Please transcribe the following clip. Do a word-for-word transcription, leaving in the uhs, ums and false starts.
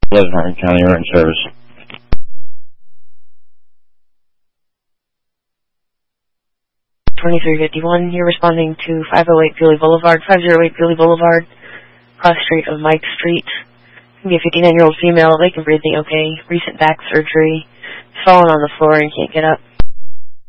eleven Hardin County, you're in service. twenty-three fifty-one, you're responding to five oh eight Bewley Boulevard, five oh eight Bewley Boulevard, cross street of Mike Street. It's going to be a fifty-nine-year-old female, they can breathing okay, recent back surgery, fallen on the floor and can't get up.